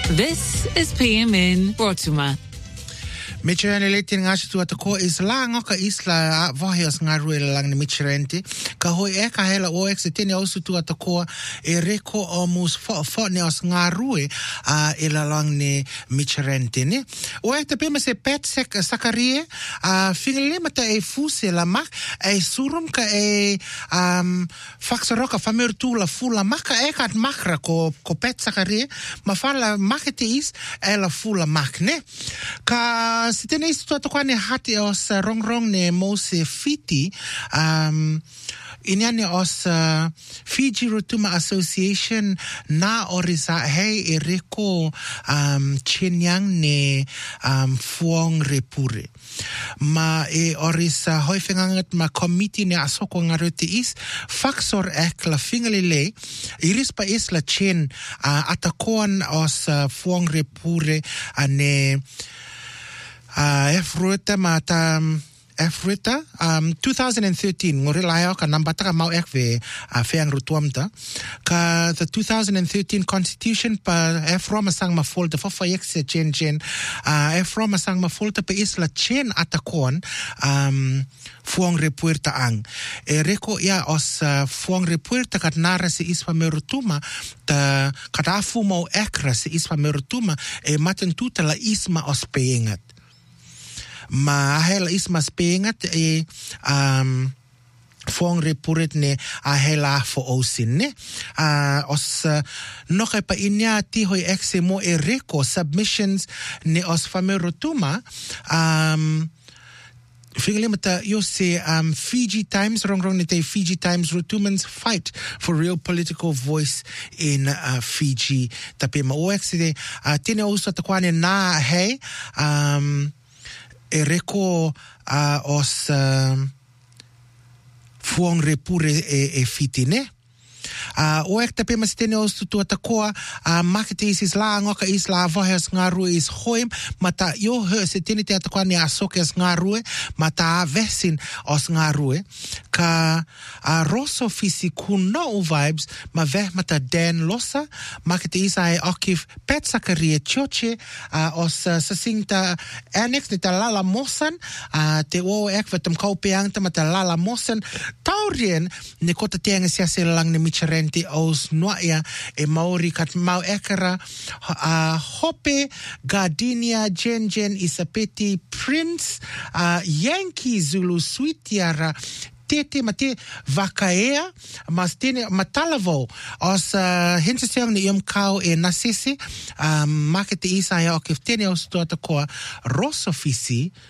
This is PMN Rotuma. Michirente leiti ngashi tu atako isla ngoka isla vahios ngaru lang ni michirente ka hoi ka hela o exitene osu tu atako reko almost for ne os ngaru lang ni michirente ne o te pema se pet sakarie fingle mata fuse la mak surum ka faxeroka famer tu la fula maka kat makra ko pet sakarie ma fala makete is la fula mak ne ka Sitene isto atokwane hati os rong ne mose fiti inyane os Fiji Rotuma Association na orisa hei ereko chenyang ne fuong repure ma orisa hoifengangat ma committee ne asoko ngarote is faxor ek la fingalile iris pa is la chen atakoan os fuong repure ne Efruita 2013 ngorelayo ka nambata ka mau ekve feang rutuamta ka the 2013 constitution pa Efroma sang ma folder for fayekse chen Efroma sang ma folder pa isla chen atakon fuang repuerta ang reko ya os fuang repuerta kat nara si ispa merutuma ta katafu mau ekra si ispa merutuma maten tuta la isma os peengat ma hela ismas pengat fong repuret ne hela fo osin ne os no pa inya ti hoi exe mo reko submissions ne os famerotuma Fingale mata yo se Fiji Times wrong nite Fiji Times Rotumans fight for real political voice in Fiji tapi ma o exe tene osa takwane na hey reko os fuong repure fitine o ek tape masitene os tu atakoa market is la ngoka is la vohes ngaru is hoim mata yo se tene te atakoa ni asokes ngaru mata vesin os ngaru ka rosso fisi kuno vibes ma veh mata den losa market is ai akif pet sakarie choche os sasinta annex de lala mosan te o ek vetam kaupeang te mata lala mosan taurien ne kota tenga sia se lang ne micheren os noia maori kat mau ekara hope gardenia jenjen isapeti prince yankee zulu sweetiara tete mate vakaea mas tene matalavo os hensesiang ni kau nasisi market isa ya ok tene os to atakoa rosso fisi